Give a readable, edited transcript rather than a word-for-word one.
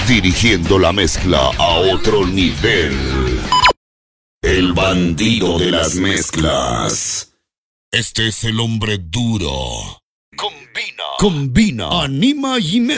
dirigiendo la mezcla a otro nivel. El bandido de las mezclas. Este es el hombre duro. Combina, anima y mezcla.